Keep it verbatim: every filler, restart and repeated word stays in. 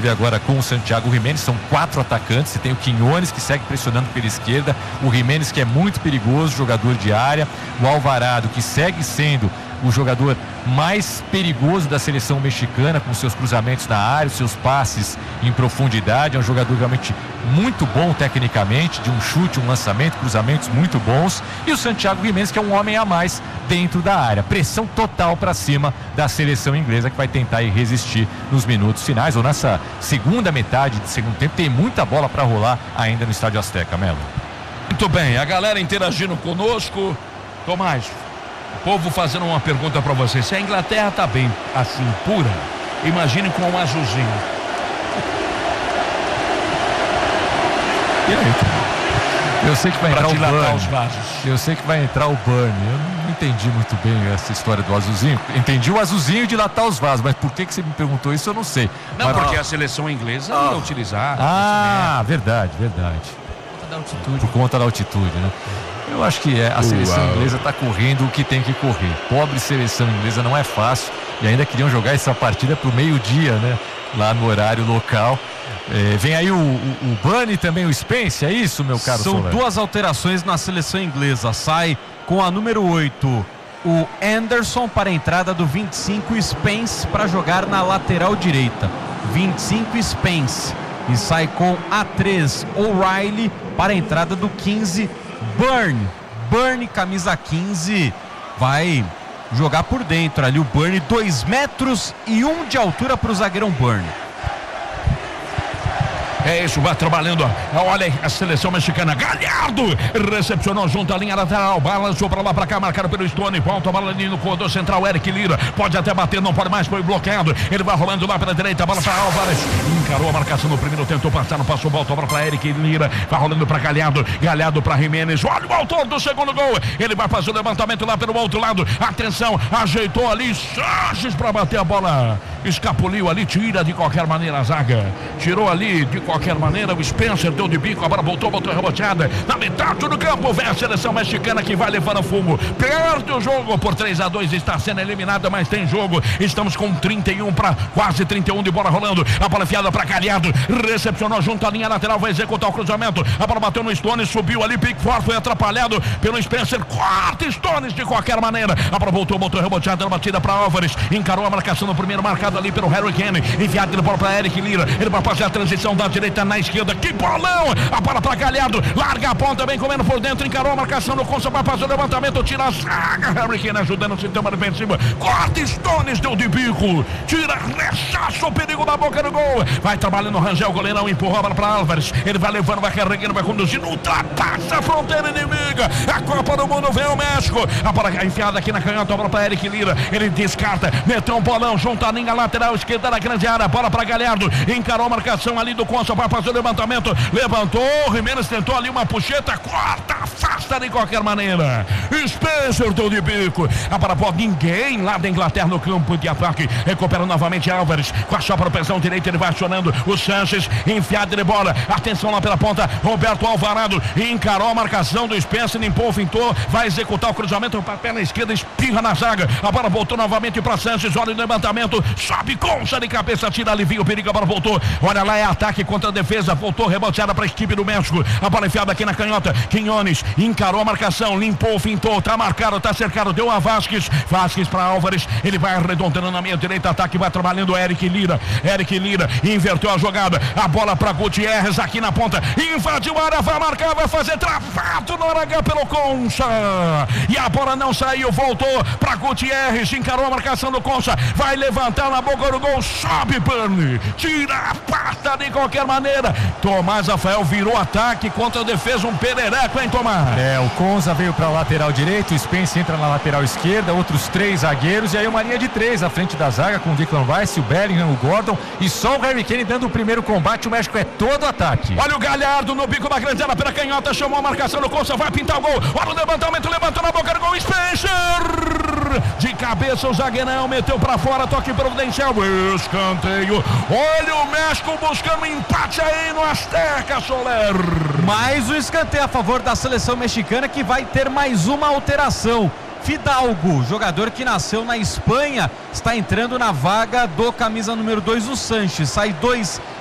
agora com o Santiago Giménez, são quatro atacantes. Você tem o Quinones, que segue pressionando pela esquerda, o Giménez, que é muito perigoso, jogador de área, o Alvarado, que segue sendo o jogador mais perigoso da seleção mexicana, com seus cruzamentos na área, seus passes em profundidade. É um jogador realmente muito bom tecnicamente, de um chute, um lançamento, cruzamentos muito bons. E o Santiago Giménez, que é um homem a mais dentro da área. Pressão total para cima da seleção inglesa, que vai tentar ir resistir nos minutos finais, ou nessa segunda metade de segundo tempo. Tem muita bola para rolar ainda no Estádio Azteca, Melo. Muito bem, a galera interagindo conosco. Tomás, o povo fazendo uma pergunta para você: se a Inglaterra tá bem assim, pura, imagine com um azulzinho. E aí? Eu sei que vai pra entrar o Burn. Os vasos. Eu sei que vai entrar o Burn. Eu não entendi muito bem essa história do azulzinho. Entendi o azulzinho e dilatar os vasos, mas por que que você me perguntou isso eu não sei. Não, mas, porque ó, a seleção inglesa ah, ia utilizar. Ah, verdade, verdade. Por conta da altitude. Por conta da altitude, né? Eu acho que é, a seleção Uau. inglesa está correndo o que tem que correr. Pobre seleção inglesa, não é fácil. E ainda queriam jogar essa partida pro meio-dia, né? Lá no horário local. É, vem aí o, o, o Bunny também, o Spence, é isso, meu caro São Soler? duas alterações na seleção inglesa. Sai com a número oito o Anderson para a entrada do vinte e cinco, Spence para jogar na lateral direita. vinte e cinco, Spence. E sai com a três, O'Reilly para a entrada do quinze, Burn. Burn, camisa quinze, vai jogar por dentro ali o Burn, dois metros e um de altura para o zagueirão Burn. É isso, vai trabalhando. Olha aí, a seleção mexicana. Galhardo recepcionou junto à linha lateral. Balançou pra lá, pra cá, marcado pelo Stone. Volta a bola ali no corredor central. Eric Lira pode até bater, não pode mais, foi bloqueado. Ele vai rolando lá pela direita. Bola pra Álvares. Encarou a marcação no primeiro, tentou passar, não passou. Volta a bola pra Eric Lira. Vai rolando pra Galhardo. Galhardo pra Giménez. Olha o autor do segundo gol. Ele vai fazer o levantamento lá pelo outro lado. Atenção, ajeitou ali. Sanches pra bater a bola. Escapuliu ali, tira de qualquer maneira a zaga. Tirou ali de qualquer maneira, o Spencer deu de bico, agora voltou, voltou reboteada na metade do campo, vem a seleção mexicana que vai levando fumo, perde o jogo por três a dois, está sendo eliminada, mas tem jogo. Estamos com trinta e um para quase trinta e um de bola rolando, a bola enfiada para Galhardo, recepcionou junto à linha lateral, vai executar o cruzamento, a bola bateu no Stones, subiu ali, Pickford foi atrapalhado pelo Spencer, corta Stones de qualquer maneira, a bola voltou, voltou reboteada na batida para Álvares, encarou a marcação no primeiro, marcado ali pelo Harry Kane, enviado de bola para Eric Lira, ele vai fazer a transição da direita na esquerda, que bolão, a bola para Galhardo, larga a ponta, vem comendo por dentro, encarou a marcação no Consa, vai fazer o levantamento, tira a zaga, Harry Kane ajudando o sistema defensivo, corta Stones, deu de bico, tira, rechaça o perigo da boca do gol, vai trabalhando o Rangel, goleirão, empurrou a bola para Álvares, ele vai levando, vai carregando, vai conduzindo, ultrapassa a fronteira inimiga, a Copa do Mundo vem ao México, a bola enfiada aqui na canhota, a bola para Eric Lira, ele descarta, meteu um bolão, junto à linha lateral esquerda da grande área, bola para Galhardo, encarou a marcação ali do Consa, vai fazer o levantamento, levantou, Giménez tentou ali uma puxeta, corta, afasta de qualquer maneira, Spencer deu de bico, a bola pode ninguém lá da Inglaterra no campo de ataque, recupera novamente Álvares, com a sua propensão direita, ele vai acionando o Sanches, enfiado de bola, atenção lá pela ponta, Roberto Alvarado, encarou a marcação do Spencer, limpou, fintou, vai executar o cruzamento, para a perna esquerda, espirra na zaga, a bola voltou novamente para Sanches, olha o levantamento, sobe, Concha de cabeça, tira, alivia o perigo, a bola voltou, olha lá, é ataque contra a defesa, voltou reboteada para a equipe do México, a bola enfiada aqui na canhota, Quinones encarou a marcação, limpou, fintou, tá marcado, tá cercado, deu a Vasquez, Vasquez para Álvares, ele vai arredondando na meia direita, ataque, vai trabalhando Eric Lira, Eric Lira inverteu a jogada, a bola para Gutierrez aqui na ponta, invadiu a área, vai marcar, vai fazer travado no H pelo Concha, e a bola não saiu, voltou para Gutierrez, encarou a marcação do Concha, vai levantar na boca do gol, sobe Burn, tira a pasta de qualquer maneira, Tomás Rafael virou ataque contra a defesa, um perereco, hein, Tomás? É, o Conza veio para a lateral direita, o Spence entra na lateral esquerda, outros três zagueiros, e aí uma linha de três à frente da zaga, com o Declan Rice, o Bellingham, o Gordon, e só o Harry Kane dando o primeiro combate, o México é todo ataque. Olha o Galhardo no bico da grande área pela canhota, chamou a marcação do Conza, vai pintar o gol, olha o levantamento, levantou na boca do gol, Spencer, de cabeça o zagueirão, meteu para fora, toque providencial, escanteio, olha o México buscando empate aí no Azteca, Soler. Mais um escanteio a favor da seleção mexicana, que vai ter mais uma alteração. Fidalgo, jogador que nasceu na Espanha, está entrando na vaga do camisa número dois, o Sanches. Sai dois